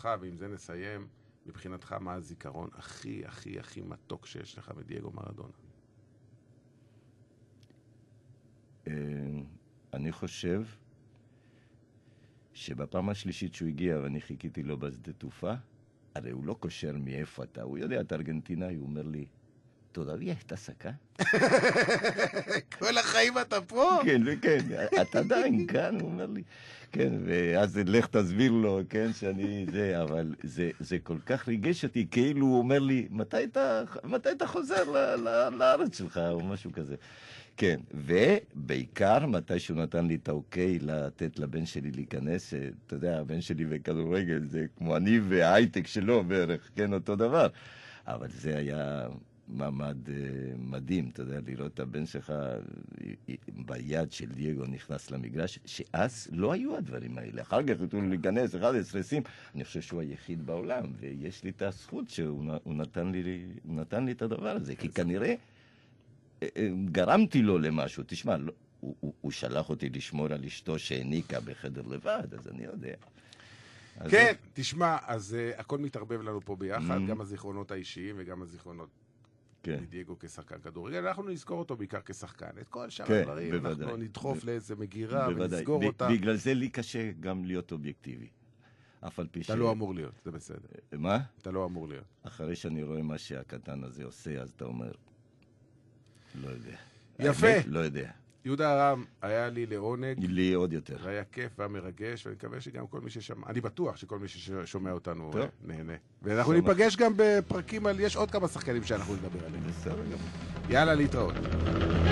אותך, ועם זה נסיים, מבחינתך מה הזיכרון הכי הכי הכי מתוק שיש לך מדייגו מרדונה? אני חושב שבפעם השלישית שהוא הגיע ואני חיכיתי לו בשדה תעופה, הרי הוא לא קושר מאיפה אתה, הוא יודע, אתה ארגנטינאי, הוא אומר לי, תודביה estás acá? כל החיים אתה פה? כן, כן, אתה עדיין כאן, הוא אומר לי, כן, ואז לך תסביר לו, כן, שאני זה, אבל זה כל כך ריגש אותי, כאילו הוא אומר לי, מתי אתה חוזר לארץ שלך, או משהו כזה. כן, ובעיקר מתי שהוא נתן לי את האוקיי לתת לבן שלי להיכנס, אתה יודע, הבן שלי בכדורגל זה כמו אני וההייטק שלו בערך, כן, אותו דבר. אבל זה היה מעמד מדהים, אתה יודע, לראות את הבן שלך ביד של דייגו נכנס למגרש, שאז לא היו הדברים האלה. אחר כך התחילו להיכנס 11, 20, אני חושב שהוא היחיד בעולם, ויש לי את הזכות שהוא נתן לי את הדבר הזה, כי כנראה גרמתי לו למשהו. תשמע, הוא שלח אותי לשמור על אשתו שהעניקה בחדר לבד, אז אני יודע. כן, תשמע, אז הכל מתערבב לנו פה ביחד, גם הזיכרונות האישיים וגם הזיכרונות מדייגו כשחקן כדורגל. אנחנו נזכור אותו בעיקר כשחקן. את כל שאר הדברים, אנחנו נדחוף לאיזה מגירה ונסגור אותה. בגלל זה לי קשה גם להיות אובייקטיבי. אתה לא אמור להיות, זה בסדר. מה? אתה לא אמור להיות. אחרי שאני רואה מה שהקטן הזה עושה, אז אתה אומר, לא יודע. יפה. לא יודע. יהודה ארם, היה לי לעונג. לי עוד יותר. היה כיף והמרגש, ואני מקווה שגם כל מי ששמע, אני בטוח שכל מי ששומע אותנו נהנה. ואנחנו ניפגש גם בפרקים על, יש עוד כמה שחקנים שאנחנו נדבר עליהם. בסדר גם. יאללה, להתראות.